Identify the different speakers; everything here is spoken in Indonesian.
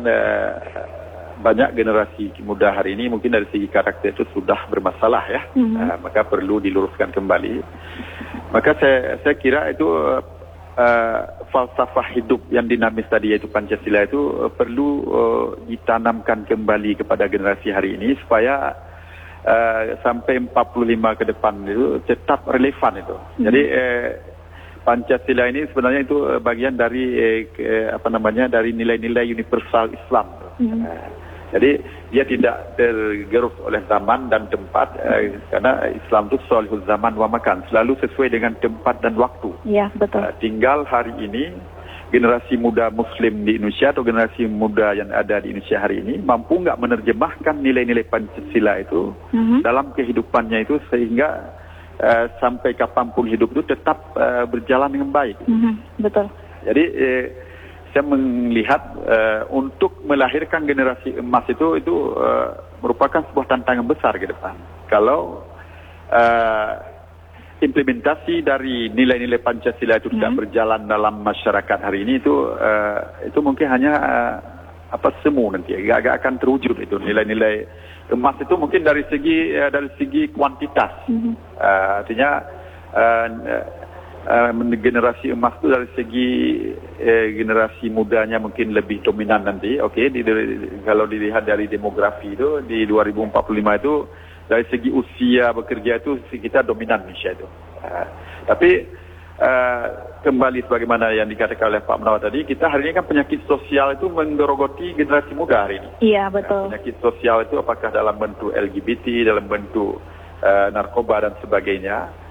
Speaker 1: banyak generasi muda hari ini mungkin dari segi karakter itu sudah bermasalah ya, maka perlu diluruskan kembali. Maka saya kira itu falsafah hidup yang dinamis tadi yaitu Pancasila itu perlu ditanamkan kembali kepada generasi hari ini supaya sampai 45 ke depan itu tetap relevan itu. Jadi Pancasila ini sebenarnya itu bagian dari dari nilai-nilai universal Islam. Jadi dia tidak tergerus oleh zaman dan tempat karena Islam itu salihul zaman wa makan, selalu sesuai dengan tempat dan waktu.
Speaker 2: Iya, betul.
Speaker 1: Tinggal hari ini generasi muda Muslim di Indonesia atau generasi muda yang ada di Indonesia hari ini mampu nggak menerjemahkan nilai-nilai Pancasila itu dalam kehidupannya itu sehingga sampai kapanpun hidup itu tetap berjalan dengan baik.
Speaker 2: Betul.
Speaker 1: Jadi saya melihat untuk melahirkan generasi emas itu merupakan sebuah tantangan besar ke depan. Kalau implementasi dari nilai-nilai Pancasila itu tidak berjalan dalam masyarakat hari ini itu mungkin hanya semu nanti, agak akan terwujud itu nilai-nilai emas itu mungkin dari segi kuantitas. Artinya generasi emas itu dari segi generasi mudanya mungkin lebih dominan nanti. Kalau dilihat dari demografi itu di 2045 itu dari segi usia bekerja itu kita dominan Indonesia itu. Tapi kembali sebagaimana yang dikatakan oleh Pak Munawar tadi, kita hari ini kan penyakit sosial itu menggerogoti generasi muda hari ini.
Speaker 2: Iya, betul.
Speaker 1: Penyakit sosial itu apakah dalam bentuk LGBT, dalam bentuk narkoba dan sebagainya.